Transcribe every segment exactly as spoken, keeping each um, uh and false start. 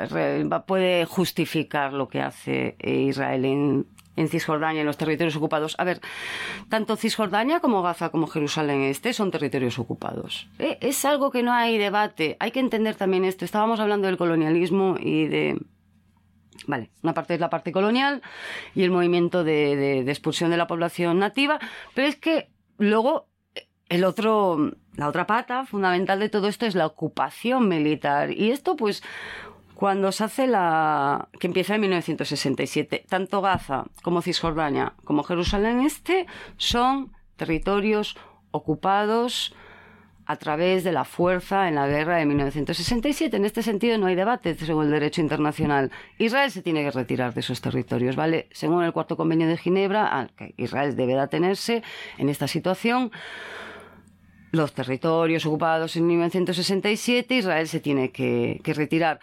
puede justificar lo que hace Israel en, en Cisjordania, en los territorios ocupados. A ver, tanto Cisjordania como Gaza como Jerusalén Este son territorios ocupados. ¿Eh? Es algo que no hay debate. Hay que entender también esto. Estábamos hablando del colonialismo y de... Vale, una parte es la parte colonial y el movimiento de, de, de expulsión de la población nativa, pero es que luego el otro, la otra pata fundamental de todo esto es la ocupación militar. Y esto, pues, cuando se hace la... que empieza en mil novecientos sesenta y siete, tanto Gaza como Cisjordania como Jerusalén Este son territorios ocupados a través de la fuerza en la guerra de mil novecientos sesenta y siete. En este sentido no hay debate según el derecho internacional. Israel se tiene que retirar de esos territorios, ¿vale? Según el cuarto convenio de Ginebra, que Israel debe de atenerse en esta situación, los territorios ocupados en mil novecientos sesenta y siete, Israel se tiene que, que retirar.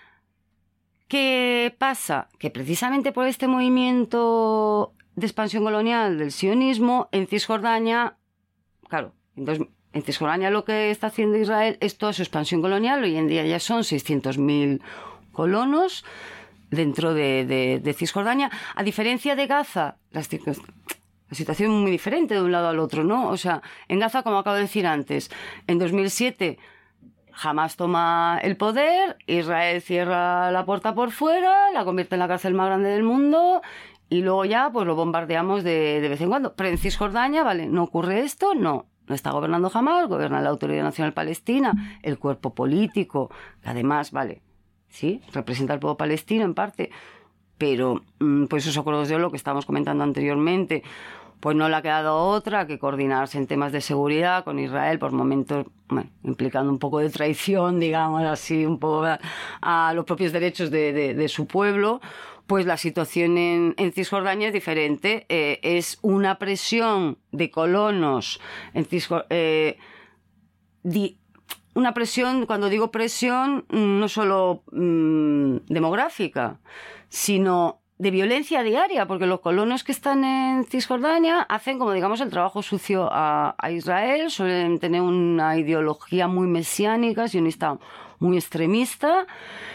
¿Qué pasa? Que precisamente por este movimiento de expansión colonial del sionismo, en Cisjordania, claro, entonces... En Cisjordania lo que está haciendo Israel es toda su expansión colonial. Hoy en día ya son seiscientos mil colonos dentro de, de, de Cisjordania. A diferencia de Gaza, la, la situación es muy diferente de un lado al otro, ¿no? O sea, en Gaza, como acabo de decir antes, en dos mil siete Hamás toma el poder, Israel cierra la puerta por fuera, la convierte en la cárcel más grande del mundo y luego ya pues lo bombardeamos de, de vez en cuando. Pero en Cisjordania, ¿vale? ¿No ocurre esto? No. No está gobernando Hamás, gobierna la Autoridad Nacional Palestina, el cuerpo político, que además, vale, sí, representa al pueblo palestino en parte, pero pues esos acuerdos de Oslo que estábamos comentando anteriormente, pues no le ha quedado otra que coordinarse en temas de seguridad con Israel, por momentos, bueno, implicando un poco de traición, digamos así, un poco a, a los propios derechos de, de, de su pueblo. Pues la situación en, en Cisjordania es diferente. Eh, es una presión de colonos en Cisjordania. Eh, di, una presión, cuando digo presión, no solo mmm, demográfica, sino de violencia diaria, porque los colonos que están en Cisjordania hacen, como digamos, el trabajo sucio a, a Israel, suelen tener una ideología muy mesiánica, sionista muy extremista.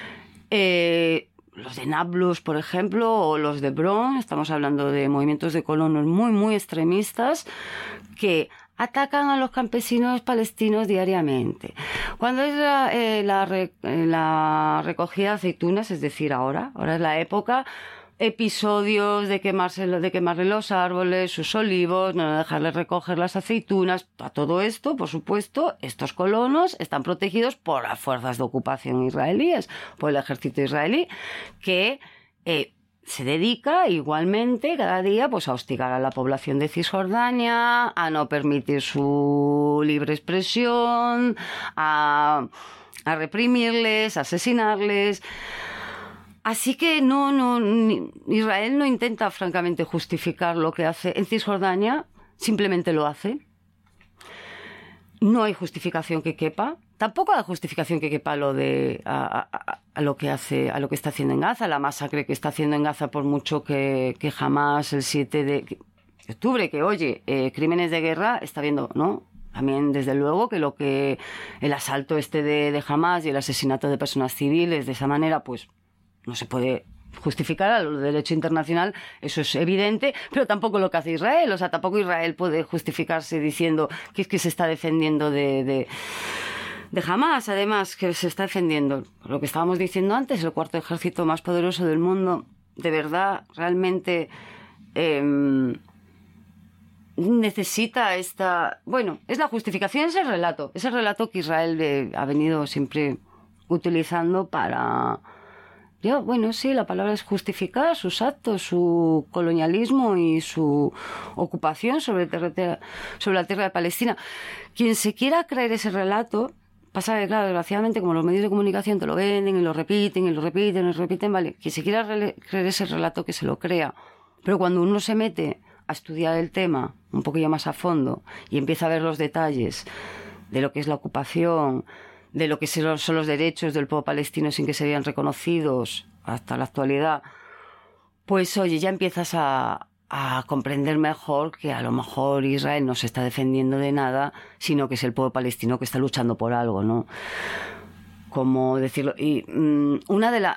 Eh, Los de Nablus, por ejemplo, o los de Hebron, estamos hablando de movimientos de colonos muy, muy extremistas que atacan a los campesinos palestinos diariamente. Cuando es la, eh, la, la recogida de aceitunas, es decir, ahora, ahora es la época, episodios de quemarse, de quemarle los árboles, sus olivos, no dejarles recoger las aceitunas. A todo esto, por supuesto, estos colonos están protegidos por las fuerzas de ocupación israelíes, por el ejército israelí, que eh, se dedica igualmente cada día pues, a hostigar a la población de Cisjordania, a no permitir su libre expresión, a, a reprimirles, a asesinarles. Así que no, no, Israel no intenta francamente justificar lo que hace en Cisjordania, simplemente lo hace. No hay justificación que quepa, tampoco hay justificación que quepa lo de a, a, a lo que hace, a lo que está haciendo en Gaza, la masacre que está haciendo en Gaza, por mucho que, que jamás el siete de octubre, que oye, eh, crímenes de guerra está viendo, ¿no? También, desde luego, que lo que el asalto este de, de Hamás y el asesinato de personas civiles de esa manera, pues no se puede justificar a lo del derecho internacional, eso es evidente, pero tampoco lo que hace Israel, o sea, tampoco Israel puede justificarse diciendo que es que se está defendiendo de, de, de Hamás, además, que se está defendiendo, lo que estábamos diciendo antes, el cuarto ejército más poderoso del mundo, de verdad, realmente eh, necesita esta... Bueno, es la justificación, es el relato, es el relato que Israel eh, ha venido siempre utilizando para... Yo, bueno, sí, la palabra es justificar sus actos, su colonialismo y su ocupación sobre, terre- sobre la tierra de Palestina. Quien se quiera creer ese relato, pasa que, claro, desgraciadamente, como los medios de comunicación te lo venden y lo repiten y lo repiten y lo repiten, vale, quien se quiera re- creer ese relato, que se lo crea. Pero cuando uno se mete a estudiar el tema un poquillo más a fondo y empieza a ver los detalles de lo que es la ocupación, de lo que son los derechos del pueblo palestino sin que se vean reconocidos hasta la actualidad, pues oye, ya empiezas a, a comprender mejor que a lo mejor Israel no se está defendiendo de nada, sino que es el pueblo palestino que está luchando por algo, ¿no? Como decirlo. Y um, una de las...